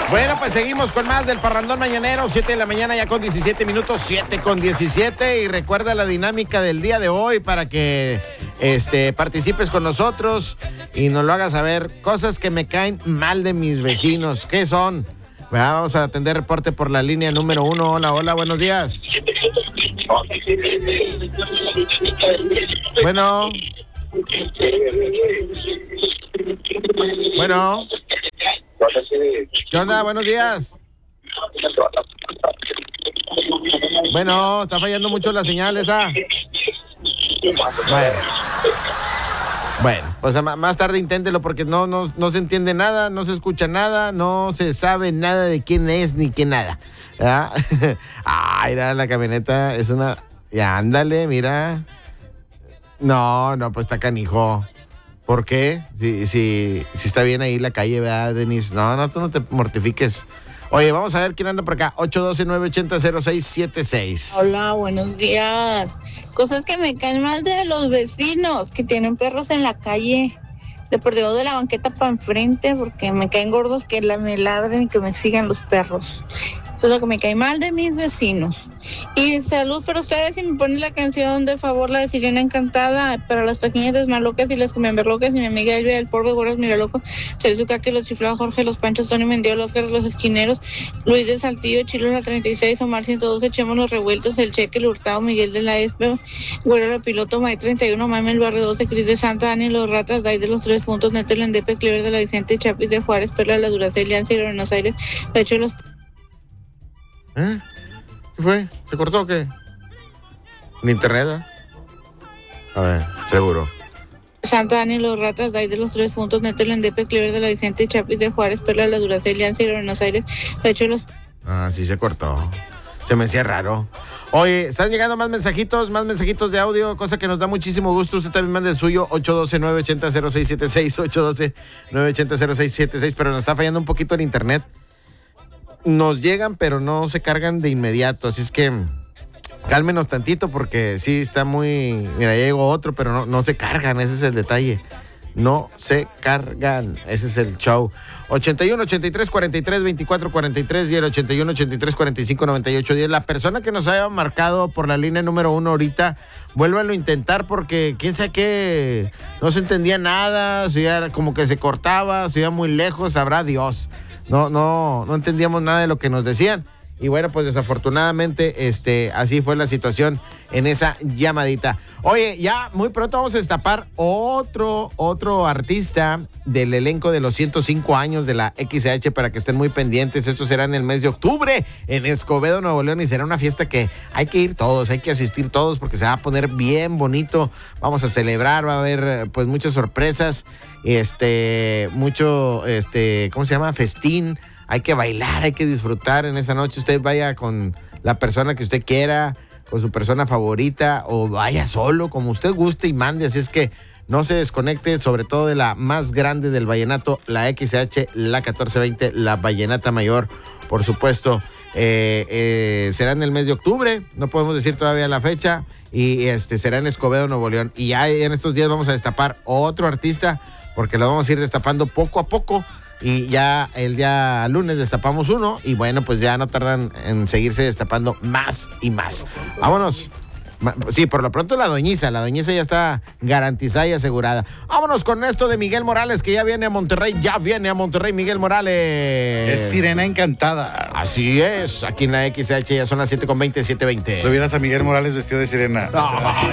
Bueno, pues seguimos con más del Parrandón Mañanero, 7 de la mañana ya con 17 minutos, 7:17. Y recuerda la dinámica del día de hoy para que participes con nosotros y nos lo hagas saber. Cosas que me caen mal de mis vecinos. ¿Qué son? Vamos a atender reporte por la línea número 1. Hola, hola, buenos días. Bueno. Bueno. ¿Qué onda? Buenos días. Bueno, está fallando mucho la señal esa. Bueno, pues más tarde inténtelo porque no se entiende nada, no se escucha nada, no se sabe nada de quién es ni qué nada. ¿Ah? Mira, la camioneta es una... Ya, ándale, mira. No, pues está canijo. ¿Por qué? Si está bien ahí la calle, ¿verdad, Denise? No, tú no te mortifiques. Oye, vamos a ver quién anda por acá. 812-980-0676. Hola, buenos días. Cosas que me caen mal de los vecinos que tienen perros en la calle. De por debajo de la banqueta para enfrente, porque me caen gordos que me ladren y que me sigan los perros. Eso es lo que me cae mal de mis vecinos. Y salud para ustedes, si me ponen la canción de favor, la de Sirena Encantada, para las pequeñas desmalocas y las comemberlocas, y mi amiga Elvia, el polvo, Gorros, Miraloco, Cerezucaque, los Chiflados, Jorge, los Panchos, Tony Mendío, los Oscar, los Esquineros, Luis de Saltillo, Chilo, la 36, Omar 112, echemos los revueltos, el Cheque, el Hurtado, Miguel de la Espe, Güero, el Piloto, May 31, Mame, el Barrio 12, Cris de Santa, Dani, los Ratas, Dai de los 3 puntos, Neto, el Endepe, Clever de la Vicente, Chapis de Juárez, Perla de la Duracel, Yancy de Buenos Aires, Pecho de los... ¿Qué fue? ¿Se cortó o qué? ¿En internet? A ver, seguro. Santa Dani, los Ratas, Dai de los 3 puntos, Neto, el Endepe, Clever de la Vicente, Chapis de Juárez, Perla de la Duracel, Yancy de Buenos Aires, Pecho de los... Sí se cortó. Se me hacía raro. Oye, están llegando más mensajitos de audio, cosa que nos da muchísimo gusto. Usted también manda el suyo, 812-980-0676, 812-980-0676, pero nos está fallando un poquito el internet. Nos llegan, pero no se cargan de inmediato, así es que cálmenos tantito porque sí está muy... Mira, ya llegó otro, pero no se cargan, ese es el detalle. No se cargan, ese es el show. 81 83 43 24 43 y el 81 83 45 98 10. La persona que nos haya marcado por la línea número 1 ahorita, vuélvanlo a intentar porque quién sabe qué, no se entendía nada, se oía como que se cortaba, se oía muy lejos, sabrá Dios. No entendíamos nada de lo que nos decían. Y bueno, pues desafortunadamente así fue la situación en esa llamadita. Oye, ya muy pronto vamos a destapar otro artista del elenco de los 105 años de la XH para que estén muy pendientes. Esto será en el mes de octubre en Escobedo, Nuevo León, y será una fiesta que hay que ir todos, hay que asistir todos porque se va a poner bien bonito. Vamos a celebrar, va a haber pues muchas sorpresas, mucho, ¿cómo se llama? Festín. Hay que bailar, hay que disfrutar en esa noche. Usted vaya con la persona que usted quiera, con su persona favorita, o vaya solo, como usted guste y mande. Así es que no se desconecte, sobre todo de la más grande del vallenato, la XH, la 1420, la Vallenata Mayor, por supuesto. Será en el mes de octubre, no podemos decir todavía la fecha, y será en Escobedo, Nuevo León. Y ya en estos días vamos a destapar otro artista, porque lo vamos a ir destapando poco a poco. Y ya el día lunes destapamos uno y bueno, pues ya no tardan en seguirse destapando más y más. Vámonos. Sí, por lo pronto la doñiza ya está garantizada y asegurada. Vámonos con esto de Miguel Morales, que ya viene a Monterrey Miguel Morales. Es Sirena Encantada. Así es, aquí en la XH ya son las 7:20, 7:20. Tú vieras a Miguel Morales vestido de sirena. No.